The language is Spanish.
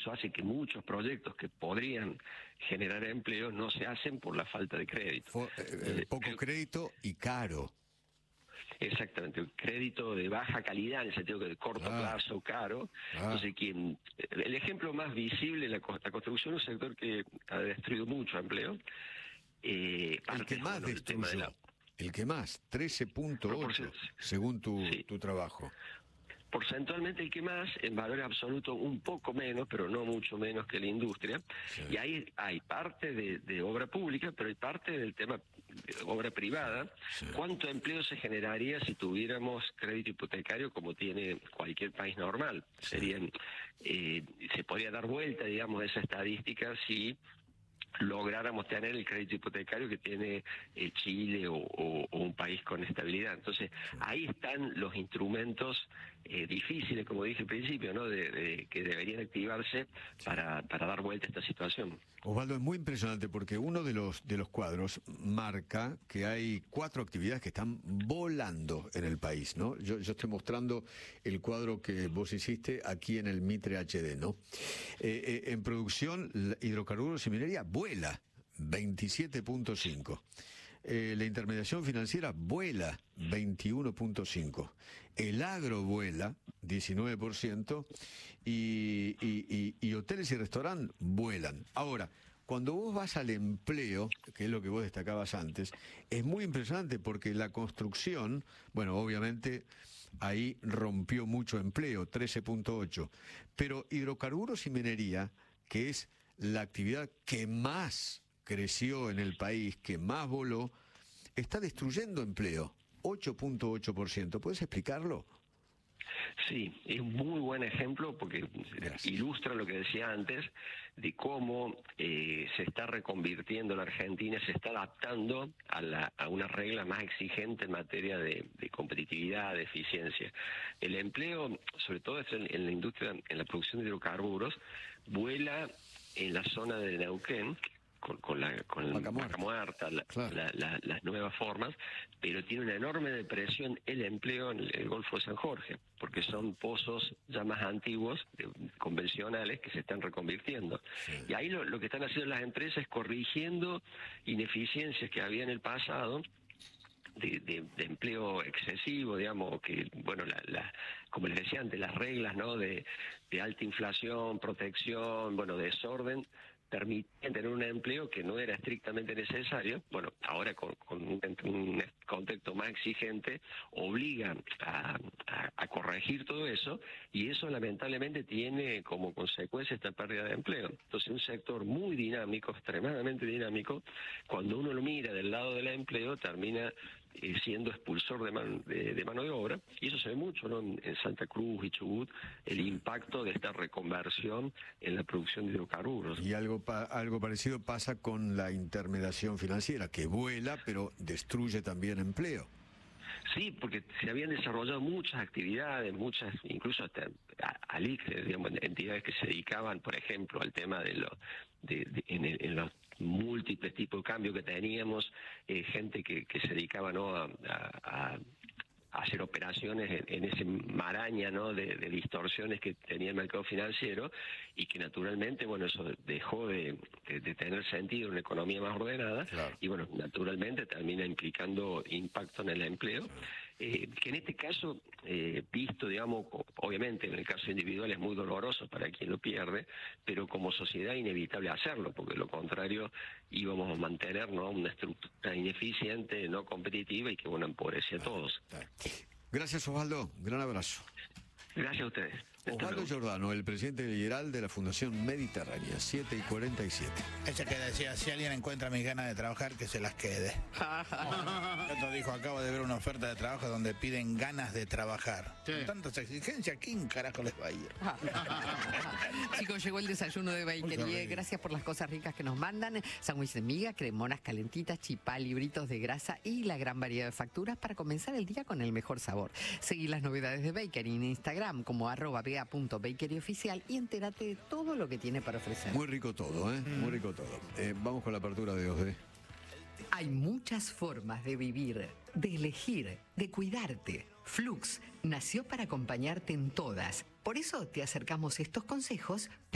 eso hace que muchos proyectos que podrían generar empleo no se hacen por la falta de crédito. Poco crédito y caro. Exactamente, un crédito de baja calidad, en el sentido que de corto plazo, caro. Entonces, el ejemplo más visible, la construcción es un sector que ha destruido mucho empleo. El que más destruyó, el que más, 13.8, según tu trabajo. Porcentualmente el que más, en valor absoluto un poco menos, pero no mucho menos que la industria. Sí. Y ahí hay parte de obra pública, pero hay parte del tema de obra privada. Sí. ¿Cuánto empleo se generaría si tuviéramos crédito hipotecario como tiene cualquier país normal? Sí. Serían, se podría dar vuelta, digamos, esa estadística si lográramos tener el crédito hipotecario que tiene Chile o un país con estabilidad. Entonces, ahí están los instrumentos difíciles, como dije al principio, ¿no? Que deberían activarse para dar vuelta a esta situación. Osvaldo, es muy impresionante porque uno de los cuadros marca que hay 4 actividades que están volando en el país, ¿no? Yo estoy mostrando el cuadro que vos hiciste aquí en el Mitre HD, ¿no? En producción, hidrocarburos y minería vuela 27.5. La intermediación financiera vuela 21.5. El agro vuela 19% y hoteles y restaurantes vuelan. Ahora, cuando vos vas al empleo, que es lo que vos destacabas antes, es muy impresionante porque la construcción, bueno, obviamente ahí rompió mucho empleo, 13.8, pero hidrocarburos y minería, que es la actividad que más creció en el país, que más voló, está destruyendo empleo, 8.8%. ¿Puedes explicarlo? Sí, es un muy buen ejemplo porque ilustra lo que decía antes de cómo se está reconvirtiendo la Argentina, se está adaptando a una regla más exigente en materia de competitividad, de eficiencia. El empleo, sobre todo en la industria, en la producción de hidrocarburos, vuela en la zona de Neuquén, con Vaca Muerta, las nuevas formas, pero tiene una enorme depresión el empleo en el Golfo de San Jorge, porque son pozos ya más antiguos, convencionales, que se están reconvirtiendo. Sí. Y ahí lo que están haciendo las empresas es corrigiendo ineficiencias que había en el pasado, de empleo excesivo, digamos, que, bueno, como les decía antes, las reglas, ¿no?, de alta inflación, protección, bueno, desorden, permitían tener un empleo que no era estrictamente necesario. Bueno, ahora con un contexto más exigente obligan a corregir todo eso, y eso lamentablemente tiene como consecuencia esta pérdida de empleo. Entonces, un sector muy dinámico, extremadamente dinámico, cuando uno lo mira del lado del empleo, termina siendo expulsor de mano de obra, y eso se ve mucho, ¿no?, en Santa Cruz y Chubut, el impacto de esta reconversión en la producción de hidrocarburos. Y algo parecido pasa con la intermediación financiera, que vuela, pero destruye también empleo. Sí, porque se habían desarrollado muchas actividades, incluso hasta ALIC, digamos, entidades que se dedicaban, por ejemplo, al tema en los múltiples tipos de cambio que teníamos, gente que se dedicaba, ¿no?, a hacer operaciones en ese maraña, ¿no?, de distorsiones que tenía el mercado financiero, y que naturalmente, bueno, eso dejó de tener sentido en una economía más ordenada. Claro. Y bueno, naturalmente termina implicando impacto en el empleo, que en este caso, visto, digamos, obviamente en el caso individual es muy doloroso para quien lo pierde, pero como sociedad es inevitable hacerlo, porque de lo contrario íbamos a mantener, ¿no?, una estructura ineficiente, no competitiva, y que, bueno, empobrece a todos. Gracias, Osvaldo. Gran abrazo. Gracias a ustedes. Osvaldo Giordano, el presidente general de la Fundación Mediterránea, 7:47. Ese que decía, si alguien encuentra mis ganas de trabajar, que se las quede. El otro dijo, acabo de ver una oferta de trabajo donde piden ganas de trabajar. Sí. Con tantas exigencias, ¿quién carajo les va a ir? Chicos, llegó el desayuno de Bakery. Gracias por las cosas ricas que nos mandan. Sándwich de miga, cremonas calentitas, chipá, libritos de grasa y la gran variedad de facturas para comenzar el día con el mejor sabor. Seguí las novedades de Bakery en Instagram como @bea.bakeryoficial y entérate de todo lo que tiene para ofrecer. Muy rico todo, ¿eh? Muy rico todo. Vamos con la apertura de OSD. Hay muchas formas de vivir, de elegir, de cuidarte. Flux nació para acompañarte en todas. Por eso te acercamos estos consejos